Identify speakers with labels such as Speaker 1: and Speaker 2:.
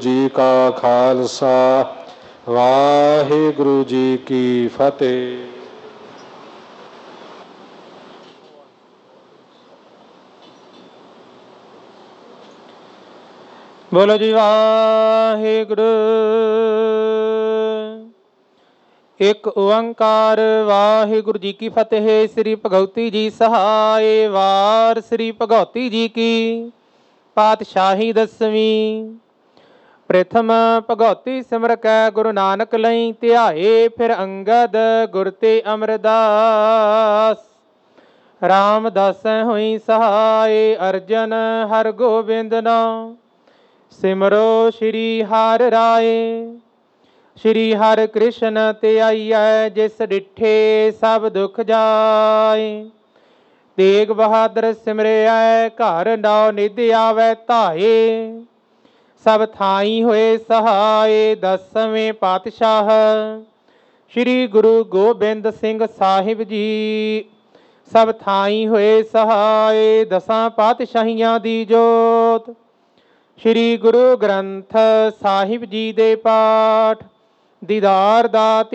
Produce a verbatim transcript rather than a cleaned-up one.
Speaker 1: ਜੀ ਕਾ ਖਾਲਸਾ ਵਾਹਿਗੁਰੂ ਜੀ ਕੀ ਫਤਿਹ। ਬੋਲੋ ਜੀ ਵਾਹਿਗੁਰੂ। ਇੱਕ ਓੰਕਾਰ ਵਾਹਿਗੁਰੂ ਜੀ ਕੀ ਫਤਿਹ। ਸ੍ਰੀ ਭਗਉਤੀ ਜੀ ਸਹਾਏ। ਵਾਰ ਸ੍ਰੀ ਭਗਉਤੀ ਜੀ ਕੀ ਪਾਤਸ਼ਾਹੀ ਦਸਵੀਂ। ਪ੍ਰਥਮ ਭਗਉਤੀ ਸਿਮਰ ਕੈ ਗੁਰੂ ਨਾਨਕ ਲਈ ਧਿਆਏ। ਫਿਰ ਅੰਗਦ ਗੁਰ ਤੇ ਅਮਰਦਾਸ। ਰਾਮਦਾਸ ਹੋਈ ਸਹਾਏ। ਅਰਜਨ ਹਰ ਗੋਬਿੰਦ ਨਾਮ ਸਿਮਰੋ ਸ਼੍ਰੀ ਹਰਿ ਰਾਏ। ਸ਼੍ਰੀ ਹਰਿ ਕ੍ਰਿਸ਼ਨ ਤੇ ਆਈਐ। ਜਿਸ ਡਿਠੇ ਸਭ ਦੁਖ ਜਾਏ। ਤੇਗ ਬਹਾਦਰ ਸਿਮਰਿਐ ਘਰ ਨੌ ਨਿਧ ਆਵੈ ਧਾਏ। ਸਭ ਥਾਈ ਹੋਏ ਸਹਾਏ। ਦਸਵੇਂ ਪਾਤਸ਼ਾਹ ਸ਼੍ਰੀ ਗੁਰੂ ਗੋਬਿੰਦ ਸਿੰਘ ਸਾਹਿਬ ਜੀ ਸਭ ਥਾਈ ਹੋਏ ਸਹਾਏ। ਦਸਾਂ ਪਾਤਸ਼ਾਹੀਆਂ ਦੀ ਜੋਤ ਸ਼੍ਰੀ ਗੁਰੂ ਗ੍ਰੰਥ ਸਾਹਿਬ ਜੀ ਦੇ ਪਾਠ ਦੀਦਾਰ ਦਾ